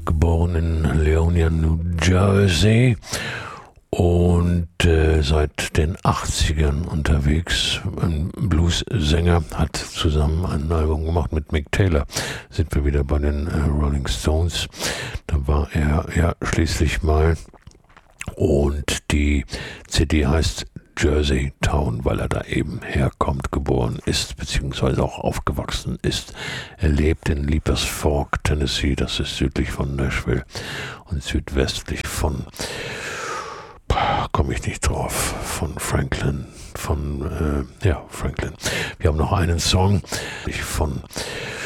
geboren in Leonia, New Jersey und seit den 80ern unterwegs. Ein Blues-Sänger, hat zusammen ein Album gemacht mit Mick Taylor. Sind wir wieder bei den Rolling Stones. Da war er ja schließlich mal. Und die CD heißt Jersey Town, weil er da eben herkommt, geboren ist, beziehungsweise auch aufgewachsen ist. Er lebt in Leapers Fork, Tennessee, das ist südlich von Nashville und südwestlich von, komme ich nicht drauf, von Franklin, Franklin. Wir haben noch einen Song von